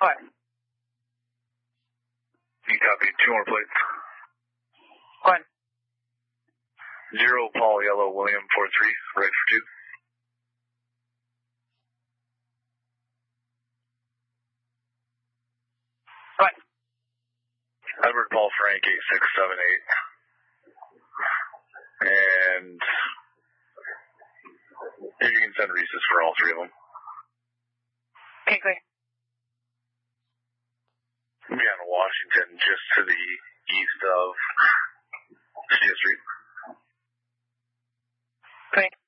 Hi. You copy, 2 more plates. Fine. 0 Paul Yellow William 43, right for 2. Fine. Edward Paul Frank 8678. And you can send Reese's for all 3 of them. Okay, great. Indiana, Washington, just to the east of State Street. Great.